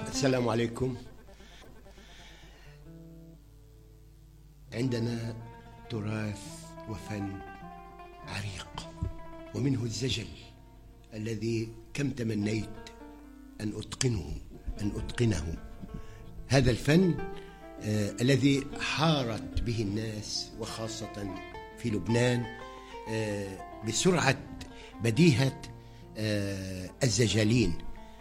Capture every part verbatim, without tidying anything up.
السلام عليكم. عندنا تراث وفن عريق، ومنه الزجل الذي كم تمنيت أن أتقنه أن أتقنه هذا الفن آه الذي حارت به الناس، وخاصة في لبنان، آه بسرعة بديهة آه الزجالين.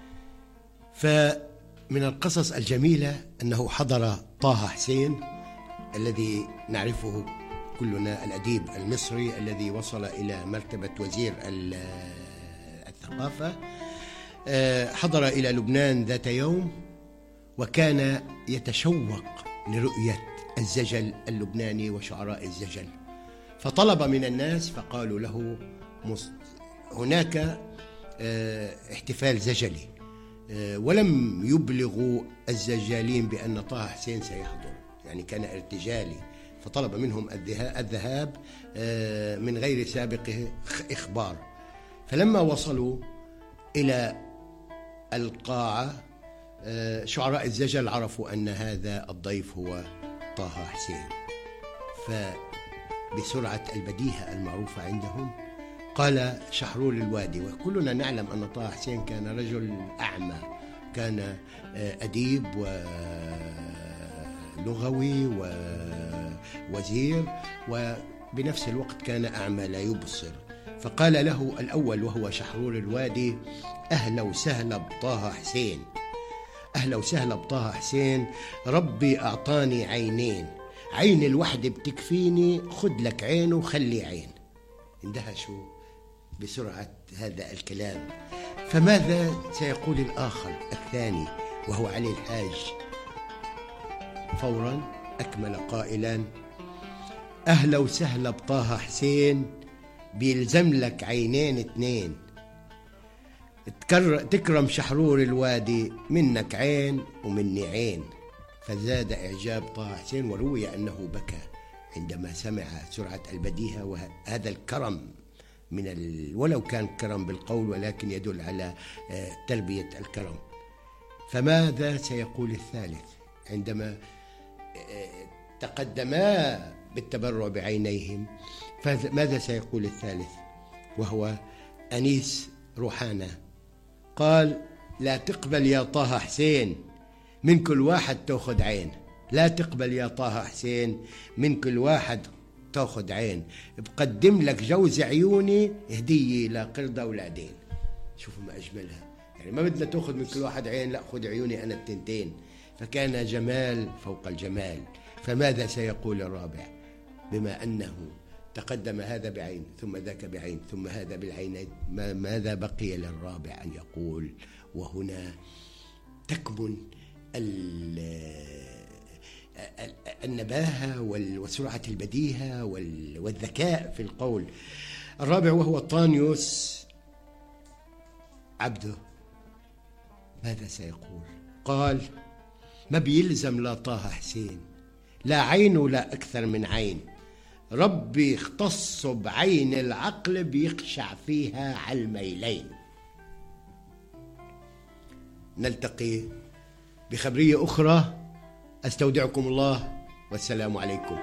فمن القصص الجميلة أنه حضر طه حسين الذي نعرفه كلنا، الأديب المصري الذي وصل إلى مرتبة وزير الثقافة، حضر إلى لبنان ذات يوم، وكان يتشوق لرؤية الزجل اللبناني وشعراء الزجل، فطلب من الناس فقالوا له هناك احتفال زجلي، ولم يبلغوا الزجالين بأن طه حسين سيحضر، يعني كان ارتجالي، فطلب منهم الذهاب من غير سابق إخبار. فلما وصلوا إلى القاعة شعراء الزجل عرفوا أن هذا الضيف هو طه حسين، فبسرعة البديهة المعروفة عندهم قال شحرور الوادي، وكلنا نعلم أن طه حسين كان رجل أعمى، كان أديب ولغوي ووزير، وبنفس الوقت كان أعمى لا يبصر. فقال له الأول وهو شحرور الوادي: أهلا وسهلا بطه حسين، أهلا وسهلا بطه حسين، ربي أعطاني عينين، عين الوحدة بتكفيني، خد لك عين وخلي عين. اندهشوا بسرعة هذا الكلام. فماذا سيقول الآخر الثاني وهو علي الحاج؟ فورا أكمل قائلا: أهلا وسهلا بطه حسين، بيلزم لك عينين اتنين، تكرم شحرور الوادي، منك عين ومني عين. فزاد إعجاب طه حسين، وروي أنه بكى عندما سمع سرعة البديهة وهذا الكرم من ال... ولو كان كرم بالقول، ولكن يدل على تربية الكرم. فماذا سيقول الثالث عندما تقدما بالتبرع بعينيهم؟ فماذا سيقول الثالث وهو أنيس روحانة؟ قال: لا تقبل يا طه حسين، من كل واحد تأخذ عين، لا تقبل يا طه حسين، من كل واحد تأخذ عين، بقدم لك جوز عيوني هدية لقرد أولادين. شوفوا ما أجملها، يعني ما بدنا تأخذ من كل واحد عين، لا خذ عيوني أنا التنتين. فكان جمال فوق الجمال. فماذا سيقول الرابع؟ بما أنه تقدم هذا بعين ثم ذاك بعين ثم هذا بالعينين، ماذا بقي للرابع أن يقول؟ وهنا تكمن النباهة وسرعة البديهة والذكاء في القول. الرابع وهو طانيوس عبده، ماذا سيقول؟ قال: ما بيلزم لا طه حسين، لا عين ولا أكثر من عين، ربي اختص بعين العقل بيخشع فيها على الميلين. نلتقي بخبرية أخرى، أستودعكم الله والسلام عليكم.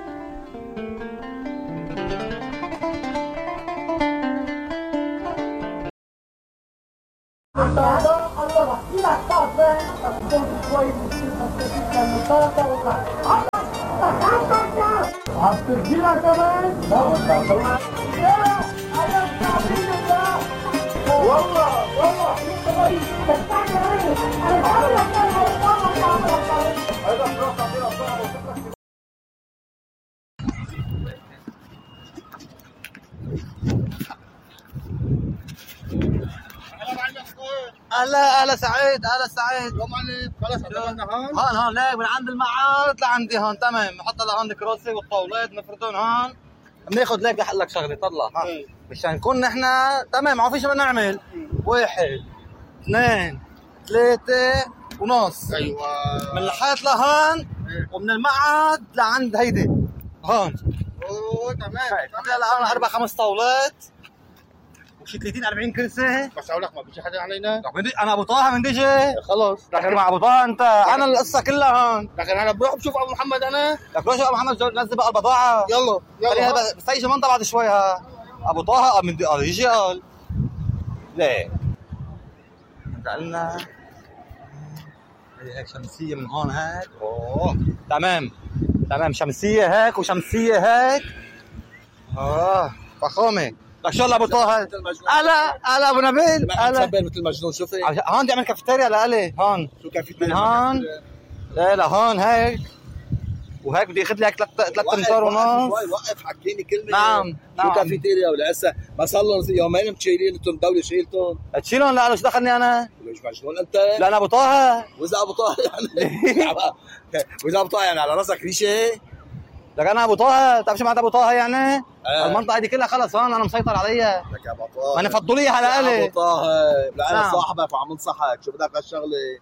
هترجينا كمان؟ والله والله اهلا اهلا سعيد، اهلا سعيد. معلم خلص عملنا هون هون هون ليك من عند المعارض لعندي هون، تمام. نحط لهون الكراسي والطاولات نفردون هون، بناخذ ليك لحق لك شغله. طلع ها مشان نكون نحن تمام، ما في شيء بدنا نعمل. واحد اثنين ثلاثة ونص. ايوه، من الحيط لهون ومن المعهد لعند هيدي هون. اوه تمام. هلا اربع خمس طاولات شي ثلاثين أربعين كرسي. بس اقول لك ما بيجي حدا علينا. لك بدي انا ابو طه من بيجي. خلص لكن مع ابو طه انت انا القصه كلها هون. لكن انا بروح بشوف ابو محمد انا. لك روح شوف ابو محمد نزل بقى البضاعه. يلا يلا بس هي منطقه بعد شوي ها. ابو طه من قال يجي قال ليه انت قلنا هيك شمسيه من هون هيك. اوه تمام تمام شمسيه هيك وشمسيه هيك. اه فخامه. لك شو ابو طه هلا هلا ابو نبيل هلا مثل مجنون. شوفي هون بدي اعمل كافيتيريا لالي هون. شو كافيتيريا؟ من هون لا لا هون هيك وهيك بدي اخذ لي هيك ثلاث ثلاث امتار ونص. وقف حكيني كلمه. نعم نعم. شو كافيتيريا ولا هسه ما صار لهم يومين مشيلين انتم الدوله شيلتهم. تشيلهم لا شو دخلني انا؟ مش مجنون انت؟ لا انا ابو طه. واذا ابو طه يعني واذا ابو طه يعني على راسك ريشه. لك انا ابو طه بتعرف شو معناتها ابو طه يعني؟ آه. المنطقه دي كلها خلص هون انا مسيطر عليها. لك يا ابو طه ما انا فضلوا على لالي. ابو طه لا انا نعم. صاحبك وعم انصحك. شو بدك هالشغله؟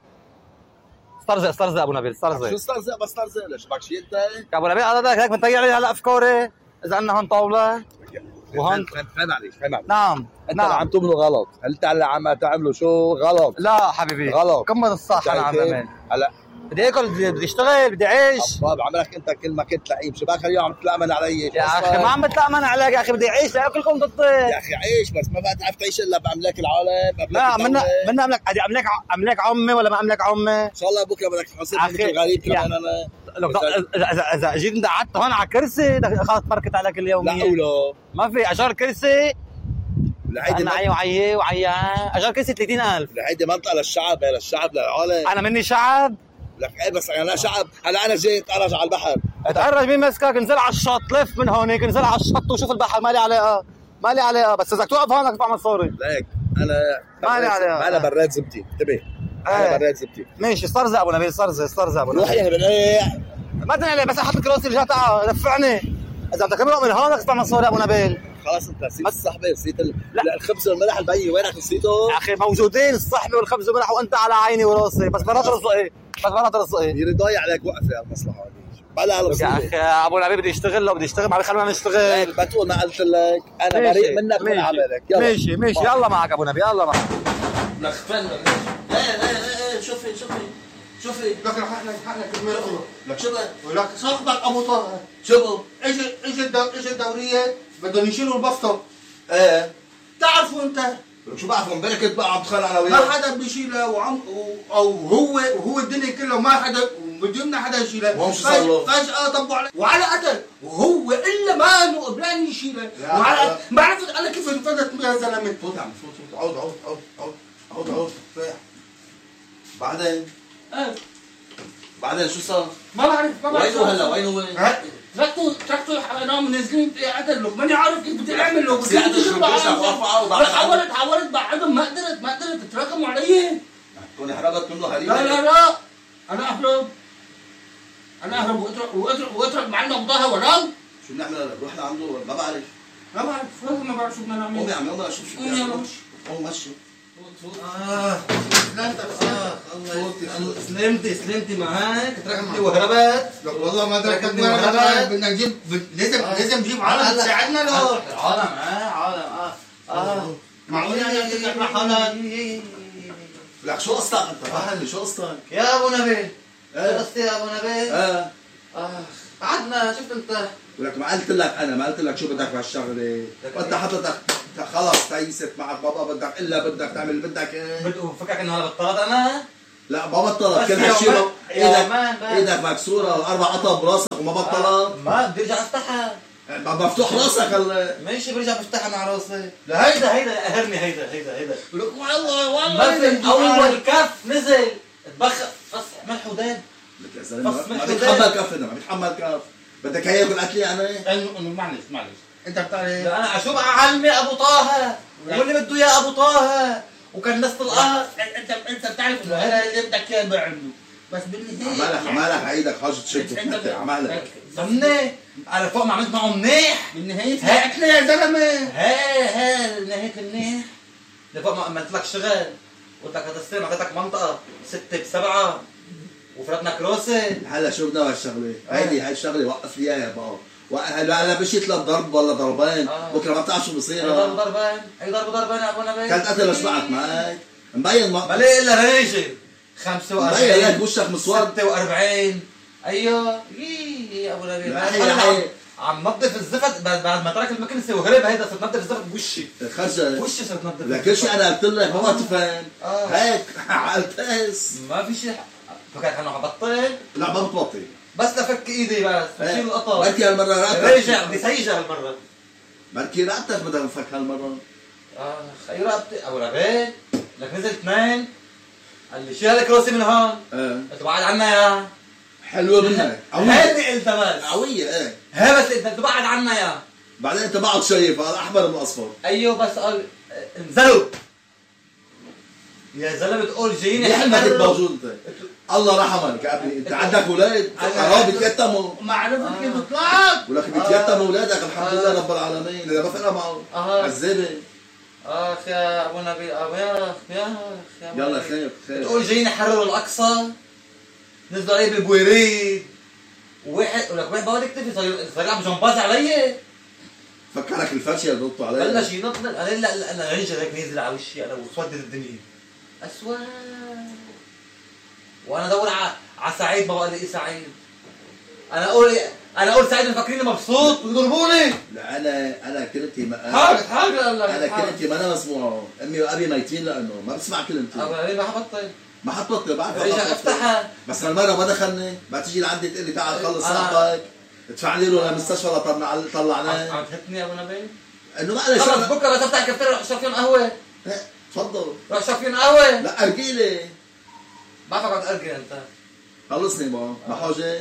استرزق استرزق ابو نبيل استرزق. شو استرزق بس استرزق ليش بدك شيء انت؟ يا ابو نبيل هذا هيك بنطيع لي هلا افكاري اذا عندنا هون طاوله وهون فهم عليك فهم عليك. نعم انت نعم. عم تعملوا غلط. هل انت اللي عم تعملوا شو غلط؟ لا حبيبي غلط. كمل الصح انا عم بعمل. هلا بدي اكل بدي بدي اشتغل بدي اعيش. طب عملك انت كل ما كنت لئيم. شو بك اليوم عم تتلامن علي؟ يا اخي ما عم بتلامن عليك يا اخي بدي اعيش لاكلكم ضدي. يا اخي عيش بس ما بقى تعرف تعيش الا باملاك العالم. لا منا منا املك املاك املاك عمي ولا ما املاك عمي؟ ان شاء الله بكره بدك تحصل مثل غريب كمان انا. اذا اذا اذا جيت انت قعدت هون على كرسي خلص بركت عليك اليوميه. لا ولا ما في اجار كرسي. لهيدي انا عي وعي وعي اجار كرسي ثلاثين ألف. لهيدي منطقه للشعب للشعب للعالم. انا مني شعب. لك ايه بس انا شعب. هلا انا جاي اتقرج على البحر. اتقرج مين مسكك؟ انزل على الشط لف من هونيك انزل على الشط وشوف البحر ما لي علاقه ما لي علاقه بس اذا توقف هون بدك تدفع مصاري. ليك انا ما لي علاقه. انا براد زبدي انتبه. انا براد زبدي. ماشي استرزق ابو نبيل استرزق استرزق ابو روح نبيل. يا بنيه ما تنقل لي بس احط لك راسي رجعت تعال دفعني. اذا بدك تمرق من هون بدك تدفع مصاري ابو نبيل. خلاص انت نسيت الصحبه نسيت ال... لا الخبز والملح البي وينك نسيته؟ يا اخي موجودين الصحبه والخبز والملح وانت على عيني وراسي بس مرات رزقي بس مرات رزقي. يريد ضايع عليك وقفه المصلحه هذه. بلا يا اخي ابو نبيل بدي اشتغل لو بدي اشتغل ما خلونا نشتغل. بتقول ما قلت لك انا بريء منك من عملك. يلا ماشي ماشي يلا معك ابو نبيل يلا معك. لك فن لا لا لا شوفي شوفي شوفي لك رح لك حقك المرأة. لك شو بك؟ ولك صاحبك ابو طه شو اجى اجى الدو... اجى الدوريه بدهم يشيلوا البسطه. ايه تعرفوا انت لك شو بعرفوا امبارح كنت بقى عم تخانق انا ما وياك. حدا بيشيلها وعم و- او هو وهو الدنيا كلها ما حدا بدنا حدا يشيلها. وهم شو صار له؟ فجأة طبوا عليه وعلى قتل وهو الا ما انه قبلان يشيلها وعلى ما عرفت انا كيف انفدت يا زلمه. فوت عم فوت فوت عود عود عود عود عود عود ريح. بعدين ايه بعدين شو صار؟ ما بعرف ما بعرف وينه هلا وينه وين؟ تركتوا تركتوا انا منزلين قتل له ماني عارف كيف بدي اعمل له. بس قعدت شو بدي بس حاولت حاولت بعدهم ما قدرت ما قدرت تتراكموا علي. تكوني هربت منه هريبه. لا لا لا انا اهرب انا اهرب واترك واترك واترك معنا بضاها وراه. شو بنعمل هلا؟ بروح لعنده ولا ما بعرف؟ ما بعرف والله ما بعرف شو بدنا قومي نعمل. يا عم يلا شوف شو قومي بدي يلا اعمل. مشي. قوم مشي. اه سلامتك الله سلمتي سلمتي معك تركتني وهربت. والله ما تركتني تركتني وهربت. بدنا نجيب لازم لازم نجيب عالم تساعدنا له. عالم اه عالم اه اه معقول يعني تطلع مع حالك؟ لك شو قصتك انت؟ فهمني شو قصتك؟ يا ابو نبيل ايه قصتي يا ابو نبيل. ايه اه قعدنا شفت انت. ولك ما قلت لك انا ما قلت لك شو بدك بهالشغله. وانت حضرتك خلص تيست معك بابا بدك الا بدك تعمل اللي بدك ايه. بدو فكرك انه هلا بطلت انا؟ لا ما بطلت. كل بس هالشيء يومين- يومين ايدك ايدك مكسوره والاربع قطع براسك وما بطلت. ما بدي ارجع افتحها. مفتوح راسك هلا. ماشي برجع بفتحها مع راسي. لا هيدا هيدا قهرني هيدا هيدا هيدا. لك والله والله ما في اول كف نزل اتبخر فص ملح وداب. لك يا زلمه بس ما مش بيتحمل كف ما بيتحمل كف. بدك هي يكون قتلي يعني. انه انه معلش معلش انت بتعرف لا انا اشوف علمي ابو طه واللي بده اياه ابو طه وكان ناس القهر. انت انت بتعرف انه هذا اللي بدك اياه بعنده بس بالنهايه عمالك عمالك عيدك حاجه تشد انت عمالك. ضمني على فوق ما عملت معه منيح. بالنهايه احنا يا زلمه هي هي نهيك منيح. لفوق ما عملت لك شغل قلت لك هتستلم اعطيتك منطقه ستة بسبعة وفرتنا كروسي. هلا شو بدنا بهالشغله؟ هيدي هاي الشغله وقف لي اياها بقى وهلا انا مشيت لضرب ولا ضربين آه. بكره ما بتعرف شو بصير. ضرب ضربين، اي ضرب ضربين يا ابو نبيل. كانت قتل شبعت معك مبين ما بلاقي الا ريشه خمسة وأربعين مبين لك وشك مسود ستة وأربعين. ايوه يي يا ابو نبيل عم نظف الزفت بعد ما ترك المكنسه وغرب هيدا صرت نظف الزفت بوشي خرج وشي صرت نظف لك كل شيء انا قلت لك ما تفهم آه. هيك عالتاس ما في شيء فكرت انه حبطل. لا ما بتبطل بس لفك ايدي بس بشيل القطر بركي هالمره رقبتك رجع بدي سيجه هالمره بركي رقبتك بدها نفك هالمره. اه خي رقبتي ابو نبيل لك نزل اثنين قال لي شيل الكراسي من هون ايه قلت بعد عنا يا حلوه منك هيدي قلت بس قويه ايه هي بس انت تبعد عنا يا بعدين انت بعد شايف الاحمر من الاصفر. ايوه بس قال انزلوا يا زلمه تقول جايين يا حلمك انت موجود انت الله رحمك يا ابني انت عندك اولاد حرام بيتيتموا معلومه كيف طلعت ولك بيتيتموا اولادك الحمد لله رب العالمين اذا ما فرق معه عذابه. اخ يا ابو نبيل يا اخ يا اخ يلا خير خير تقول جايين يحرروا الاقصى نزلوا عليه بالبويريد وواحد ولك وين بقعد اكتفي صار يلعب جمباز علي فكرك الفرشه اللي ضبطوا عليه بلش ينط انا لا انا رنجه هيك نازل على وشي انا وسودت الدنيا اسود وانا ادور على سعيد ما بقى الاقي سعيد. انا اقول انا اقول سعيد مفكريني مبسوط ويضربوني. لا انا انا كلمتي ما حاجه حاجه انا كلمتي ما انا مسموعه امي وابي ميتين لانه ما بسمع كلمتي. ابو نبيل ما حبطل ما حطبطل بعرف رجع افتحها بس هالمره ما دخلني بعد تيجي لعندي تقول لي تعال خلص صاحبك ادفع لي له للمستشفى طلعناه. عم تهتني يا ابو نبيل انه ما انا خلص بكره بس افتح الكافتيريا روح اشرب فيهم قهوه. تفضل روح اشرب فيهم قهوه. لا ارجي لي بعرفك عم تأرجي انت خلصني بقى ما حاجه.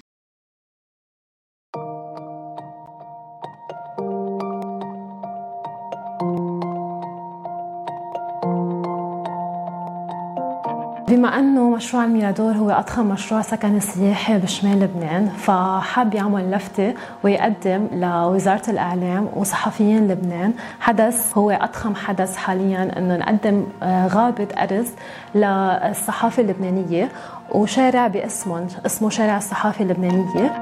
بما أنه مشروع الميرادور هو أضخم مشروع سكني سياحي بشمال لبنان، فحاب يعمل لفتة ويقدم لوزارة الإعلام وصحفيين لبنان حدث هو أضخم حدث حالياً، أنه نقدم غابة أرز للصحافة اللبنانية وشارع باسمهم اسمه شارع الصحافة اللبنانية.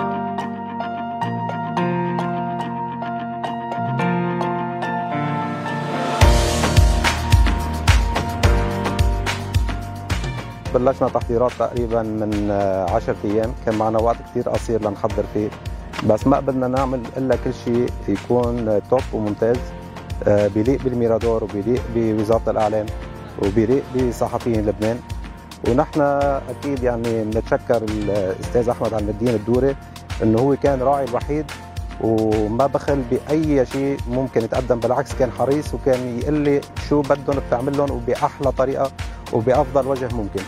بلشنا تحضيرات تقريبا من عشرة ايام، كان معنا وقت كثير قصير لنحضر فيه، بس ما قدرنا نعمل الا كل شيء يكون توب وممتاز بيليق بالميرادور وبيليق بوزاره الاعلام وبيليق بصحفيين لبنان. ونحن اكيد يعني بنتشكر الاستاذ احمد عم الدين الدوري انه هو كان راعي الوحيد وما بخل باي شيء ممكن يتقدم، بالعكس كان حريص وكان يقول لي شو بدهم بتعمل لهم وباحلى طريقه وبأفضل وجه ممكن.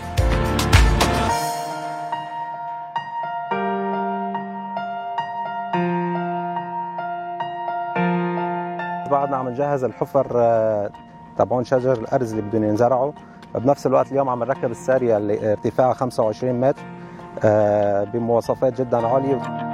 بعدنا عم نجهز الحفر تبعون شجر الأرز اللي بدهم ينزرعوا، بنفس الوقت اليوم عم نركب السارية اللي ارتفاعها خمسة وعشرين متر بمواصفات جدا عالية.